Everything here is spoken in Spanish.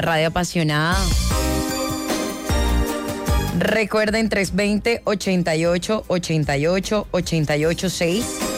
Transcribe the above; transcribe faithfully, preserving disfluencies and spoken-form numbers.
la radio apasionada. Recuerden tres dos cero, ochenta y ocho, ochenta y ocho, ochenta y ocho seis.